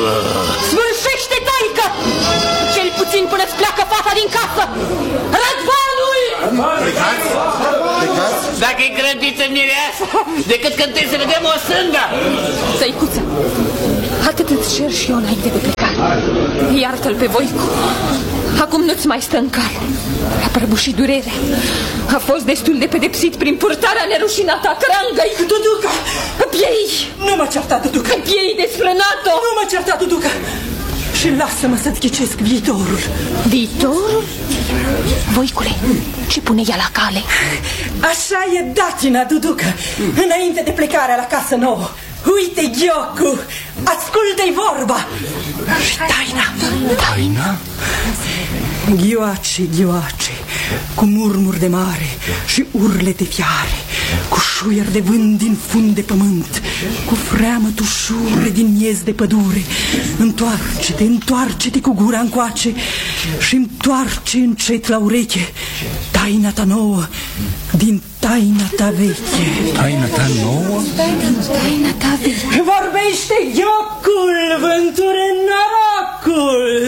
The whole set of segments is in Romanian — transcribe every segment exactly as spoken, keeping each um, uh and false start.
Sfârșește, taică! Cel puțin până-ți pleacă fata din casă! Răzvanul! Plecați? Plecați? Dacă-i grădiță mireasa, decât când trebuie să vedem o sândă. Tăicuță, atât îți cer și eu înainte de plecare. Iartă-l pe Voicu. Acum nu-ți mai stă în cal. A prăbușit durerea. A fost destul de pedepsit prin purtarea nerușinată a crangăi. Duduca! Piei! Nu mă certa, Duduca! Piei desfrânat-o! Nu mă certa, Duduca! Și lasă-mă să-ți ghicesc viitorul. Viitorul? Voicule, ce pune ea la cale? Așa e datina, Duduca. Înainte de plecarea la casă nouă. Uite ghiocul, ascultă-i vorba. Și taina. Taina? Ghioace, ghioace, cu murmuri de mare și urlete fiare, cu șuier de vânt din fund de pământ, cu freamăt ușure din miez de pădure. Întoarce-te, întoarce-te cu gura încoace și întoarce încet la ureche taina ta nouă din taina ta veche. Taina ta nouă? Taina ta veche. Vorbește ghiocul, vânture norocul.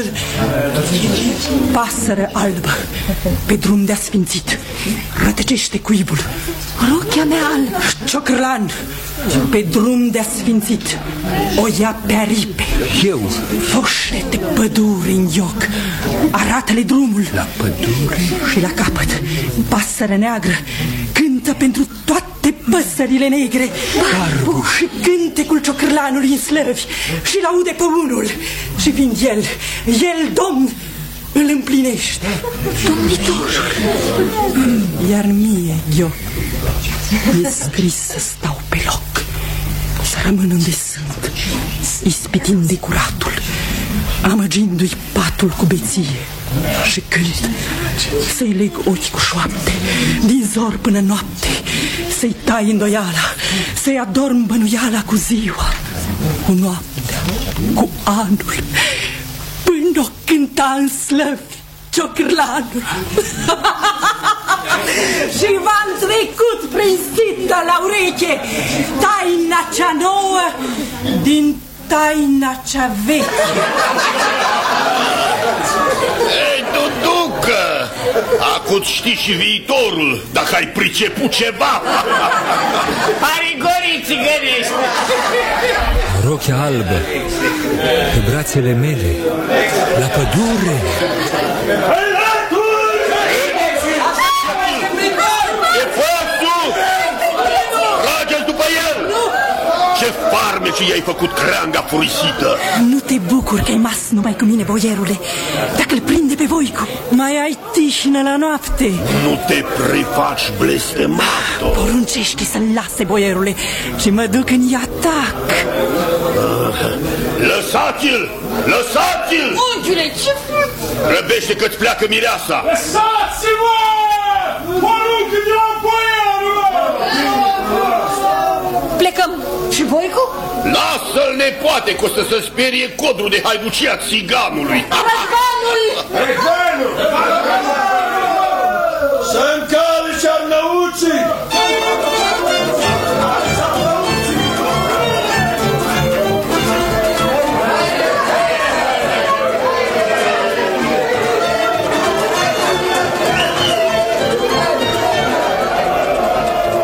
Pasăre albă, pe drum de asfințit, rătăcește cuibul. Rochia mea albă. Ciocrlan, pe drum de asfințit, o ia pe aripe. Eu? Foșete pădure în ioc, arată-le drumul. La pădure? Și la capăt, pasăre neagră, cântă pentru toate păsările negre. Barbu. Și cântecul ciocrlanului în slăvi și laude pe unul. Și fiind el, el, domn, îl împlinește. Domnitorul. Iar mie, eu, mi-e scris să stau pe loc, să rămân unde sunt, ispitind de curatul, amăgindu-i patul cu beție. Și cânt, să-i leg ochii cu șoapte, din zor până noapte, să-i tai îndoiala, să-i adorm bănuiala cu ziua, cu noaptea, cu anul, până o cânta în slăvi ciocrlanul. Și v-am trecut prin stinda la ureche taina cea nouă din taina cea veche. Ei, Duducă, acum știi și viitorul, dacă ai priceput ceva. Parigorii țigănești. Rochia albă, pe brațele mele, la pădure. E fosul! Trage-l după el! Ce farmeci i-ai făcut creanga furisită! Nu te bucur că ai mas numai cu mine, boierule. Dacă îl prinde pe Voicu, mai ai tișină la noapte. Nu te prefaci, blestemato! Poruncește să-l lase, boierule, și mă duc în atac. Lăsați-l! Lăsați-l! Unchiule, ce faci? Răbește că-ți pleacă mireasa! Lăsați-mă! Porunc de la boierul! Plecăm. Și Voicu? Lasă-l, nepoate, că o să se sperie codrul de haiducia țiganului! Răzvanul! Răzvanul! Să încale și-ar năuții!